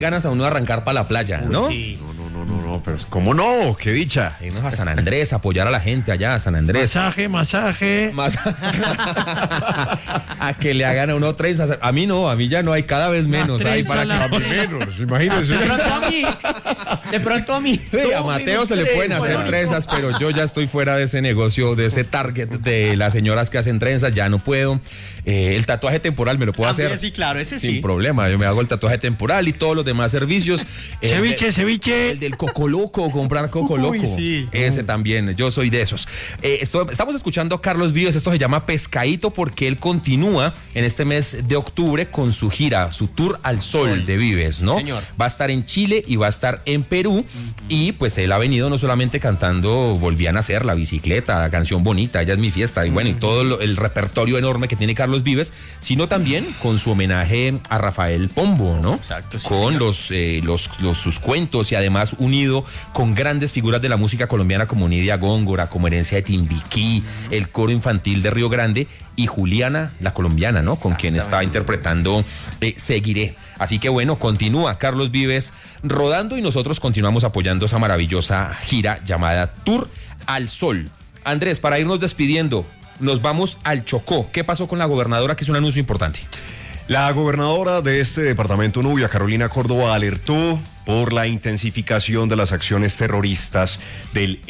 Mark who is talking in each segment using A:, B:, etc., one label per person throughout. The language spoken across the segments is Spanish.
A: ganas a uno de arrancar para la playa, ¿no?
B: Sí. No, pero ¿cómo no? ¡Qué dicha!
A: Irnos a San Andrés, apoyar a la gente allá, a San Andrés.
B: Masaje.
A: A que le hagan a uno trenzas. A mí no, a mí ya no hay, cada vez menos. Hay para que
B: menos, imagínense.
C: De pronto a mí.
A: Sí, a Mateo se le pueden hacer trenzas, pero yo ya estoy fuera de ese negocio, de ese target de las señoras que hacen trenzas, ya no puedo. El tatuaje temporal me lo puedo hacer.
C: Sí, claro, ese
A: sin
C: sí.
A: problema. Yo me hago el tatuaje temporal y todos los demás servicios.
B: Ceviche.
A: El del Coco Loco, comprar Coco Loco.
C: Sí.
A: Ese también, yo soy de esos. Estamos escuchando a Carlos Vives, esto se llama Pescadito porque él continúa en este mes de octubre con su gira, su tour al sol de Vives, ¿no?
C: Señor.
A: Va a estar en Chile y va a estar en Perú y pues él ha venido no solamente cantando Volví a nacer, La bicicleta, Canción bonita, Ella es mi fiesta y bueno, y todo el repertorio enorme que tiene Carlos Vives, sino también con su homenaje a Rafael Pombo, ¿no?
C: Exacto, sí,
A: con sus cuentos y además unido con grandes figuras de la música colombiana como Nidia Góngora, como Herencia de Timbiquí, el coro infantil de Río Grande y Juliana, la colombiana, ¿no? Con quien está interpretando Seguiré. Así que bueno, continúa Carlos Vives rodando y nosotros continuamos apoyando esa maravillosa gira llamada Tour al Sol. Andrés, para irnos despidiendo, nos vamos al Chocó. ¿Qué pasó con la gobernadora? Que es un anuncio importante.
B: La gobernadora de este departamento, Nubia, Carolina Córdoba, alertó por la intensificación de las acciones terroristas del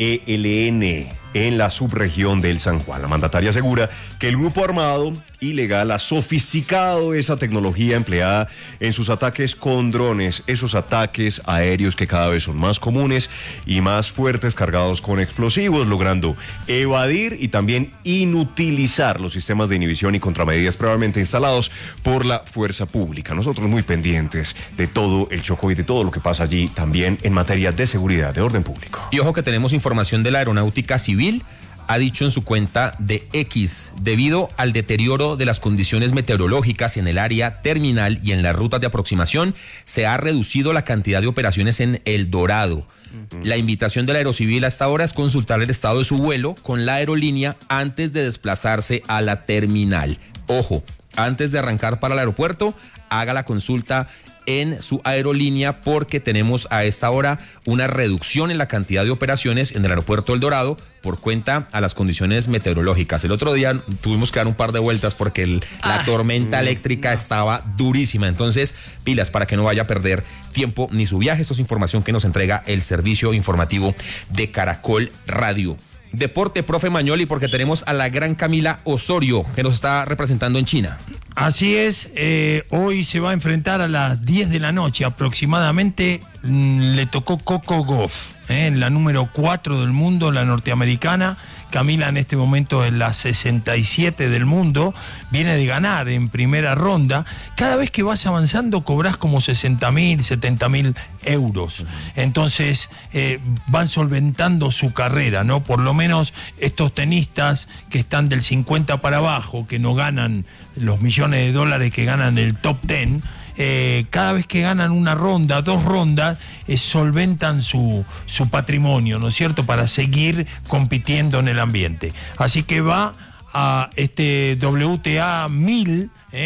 B: ELN en la subregión del San Juan. La mandataria asegura que el grupo armado ilegal ha sofisticado esa tecnología empleada en sus ataques con drones, esos ataques aéreos que cada vez son más comunes y más fuertes, cargados con explosivos, logrando evadir y también inutilizar los sistemas de inhibición y contramedidas previamente instalados por la fuerza pública. Nosotros muy pendientes de todo el Chocó y de todo lo que pasa allí también en materia de seguridad, de orden público.
A: Y ojo que tenemos información de la Aeronáutica Civil. Ha dicho en su cuenta de X, debido al deterioro de las condiciones meteorológicas en el área terminal y en las rutas de aproximación, se ha reducido la cantidad de operaciones en El Dorado. La invitación de la Aerocivil hasta ahora es consultar el estado de su vuelo con la aerolínea antes de desplazarse a la terminal. Ojo, antes de arrancar para el aeropuerto, haga la consulta en su aerolínea porque tenemos a esta hora una reducción en la cantidad de operaciones en el aeropuerto El Dorado por cuenta a las condiciones meteorológicas. El otro día tuvimos que dar un par de vueltas porque la tormenta eléctrica estaba durísima. Entonces, pilas para que no vaya a perder tiempo ni su viaje. Esto es información que nos entrega el servicio informativo de Caracol Radio. Deporte, profe Mañoli, porque tenemos a la gran Camila Osorio que nos está representando en China.
D: Así es, hoy se va a enfrentar a las 10 de la noche aproximadamente, le tocó Coco Gauff, en la número 4 del mundo, la norteamericana. Camila en este momento es la 67 del mundo, viene de ganar en primera ronda. Cada vez que vas avanzando cobras como 60.000, 70.000 euros. Entonces van solventando su carrera, ¿no? Por lo menos estos tenistas que están del 50 para abajo, que no ganan los millones de dólares que ganan el top 10, cada vez que ganan una ronda, 2 rondas, solventan su patrimonio, ¿no es cierto?, para seguir compitiendo en el ambiente. Así que va a este WTA 1000,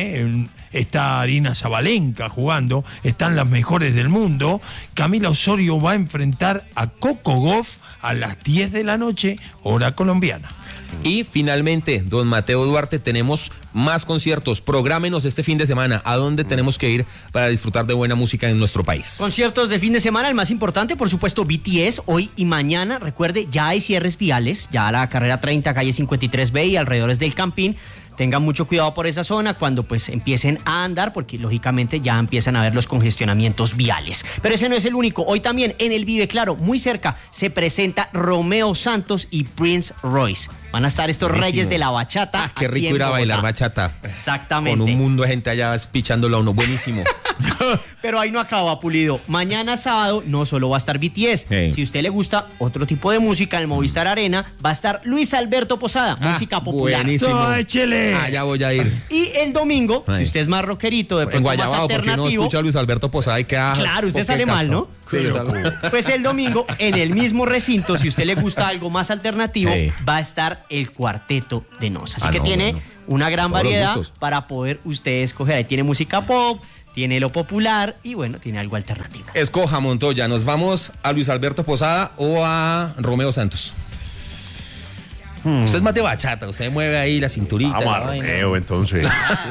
D: está Arina Zabalenka jugando, están las mejores del mundo. Camila Osorio va a enfrentar a Coco Gauff a las 10 de la noche, hora colombiana.
A: Y finalmente, don Mateo Duarte, tenemos más conciertos. Prográmenos este fin de semana. ¿A dónde tenemos que ir para disfrutar de buena música en nuestro país?
C: Conciertos de fin de semana, el más importante, por supuesto, BTS, hoy y mañana. Recuerde, ya hay cierres viales, ya la carrera 30, calle 53B y alrededores del Campín. Tengan mucho cuidado por esa zona cuando pues empiecen a andar, porque lógicamente ya empiezan a ver los congestionamientos viales. Pero ese no es el único. Hoy también en el Vive Claro, muy cerca, se presenta Romeo Santos y Prince Royce. Van a estar estos reyes de la bachata.
A: Qué rico ir a bailar bachata.
C: Exactamente.
A: Con un mundo de gente allá pichándolo a uno. Buenísimo.
C: Pero ahí no acaba, Pulido. Mañana sábado no solo va a estar BTS.
A: Hey.
C: Si a usted le gusta otro tipo de música en el Movistar Arena, va a estar Luis Alberto Posada, música popular.
A: Buenísimo.
D: ¡Échele!
A: Ya voy a ir.
C: Y el domingo, si usted es más rockerito, de
A: En
C: pronto más
A: Guayabao, porque uno
C: alternativo.
A: escucha a Luis Alberto Posada y queda...
C: Claro, usted sale mal, ¿no?
A: Sí,
C: Pues el domingo, en el mismo recinto, si a usted le gusta algo más alternativo, va a estar el Cuarteto de Nos. Así que tiene una gran variedad para poder usted escoger. Ahí tiene música pop, tiene lo popular y bueno, tiene algo alternativo.
A: Escoja, Montoya, ¿nos vamos a Luis Alberto Posada o a Romeo Santos? Usted es más de bachata, usted mueve ahí la cinturita.
B: Vamos a Romeo, entonces.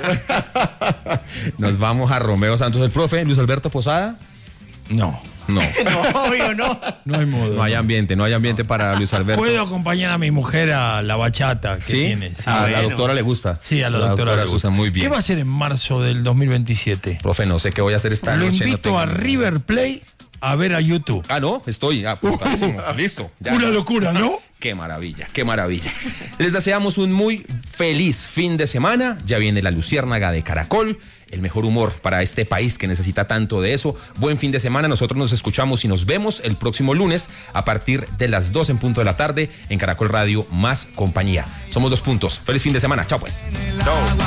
A: Nos vamos a Romeo Santos. ¿El profe Luis Alberto Posada?
D: No.
A: No.
C: No, obvio, no.
D: No hay modo.
A: No hay ambiente para Luis Alberto.
D: Puedo acompañar a mi mujer a la bachata que
A: ¿Sí?
D: tiene. Sí,
A: A la
C: bueno.
A: doctora le gusta.
D: Sí, a la doctora le
A: Susan,
D: gusta.
A: muy bien.
D: ¿Qué va a hacer en marzo del 2027?
A: Profe, no sé qué voy a hacer esta
D: Lo
A: noche.
D: invito
A: no
D: a
A: tengo-
D: River Plate a ver a YouTube.
A: Ah, no, estoy. Pues, padrísimo. Listo. Ya.
D: Una locura, ¿no?
A: Qué maravilla, qué maravilla. Les deseamos un muy feliz fin de semana. Ya viene la luciérnaga de Caracol. El mejor humor para este país que necesita tanto de eso. Buen fin de semana. Nosotros nos escuchamos y nos vemos el próximo lunes a partir de las 2 en punto de la tarde en Caracol Radio Más Compañía. Somos 2 Puntos. Feliz fin de semana. Chao pues.
B: Chao.